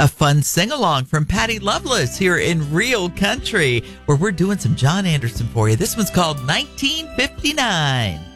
A fun sing-along from Patty Loveless here in Real Country, where we're doing some John Anderson for you. This one's called 1959.